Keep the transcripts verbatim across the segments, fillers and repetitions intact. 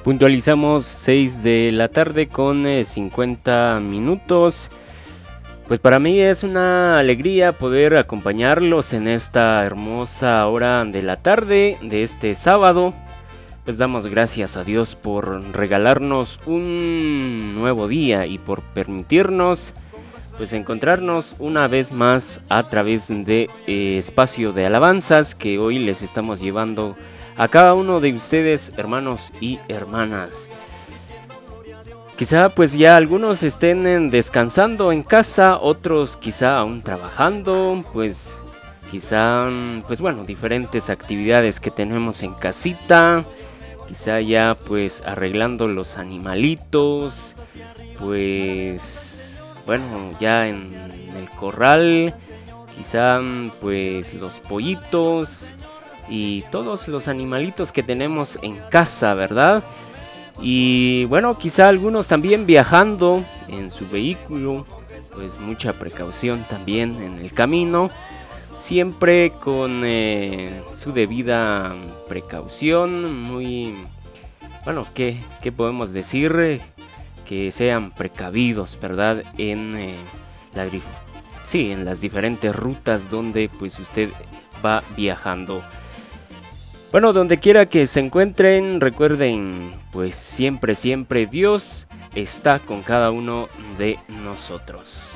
Puntualizamos seis de la tarde con eh, cincuenta minutos. Pues para mí es una alegría poder acompañarlos en esta hermosa hora de la tarde de este sábado. Pues damos gracias a Dios por regalarnos un nuevo día y por permitirnos pues encontrarnos una vez más a través de eh, espacio de alabanzas que hoy les estamos llevando a cada uno de ustedes, hermanos y hermanas. Quizá pues ya algunos estén descansando en casa, otros quizá aún trabajando, pues quizá pues bueno, diferentes actividades que tenemos en casita, quizá ya pues arreglando los animalitos, pues bueno, ya en el corral, quizá pues los pollitos y todos los animalitos que tenemos en casa, ¿verdad? Y bueno, quizá algunos también viajando en su vehículo, pues mucha precaución también en el camino, siempre con eh, su debida precaución, muy, bueno, ¿qué, qué podemos decir? Que sean precavidos, ¿verdad? En, eh, la, sí, en las diferentes rutas donde pues usted va viajando. Bueno, donde quiera que se encuentren, recuerden, pues siempre, siempre Dios está con cada uno de nosotros.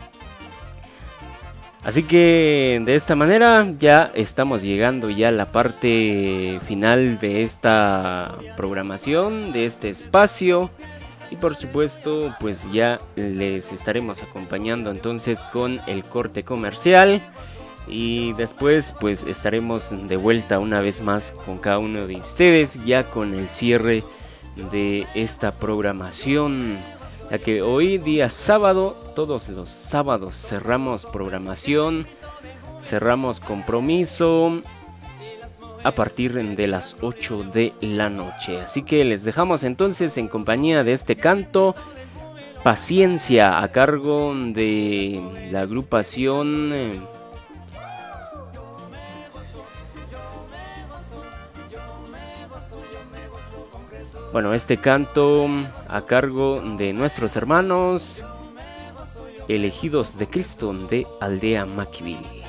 Así que de esta manera ya estamos llegando ya a la parte final de esta programación, de este espacio. Y por supuesto, pues ya les estaremos acompañando entonces con el corte comercial. Y después pues estaremos de vuelta una vez más con cada uno de ustedes, ya con el cierre de esta programación, ya que hoy día sábado, todos los sábados cerramos programación, cerramos compromiso a partir de las ocho de la noche. Así que les dejamos entonces en compañía de este canto Paciencia, a cargo de la agrupación eh, Bueno, este canto a cargo de nuestros hermanos elegidos de Cristo de Aldea Maquiville.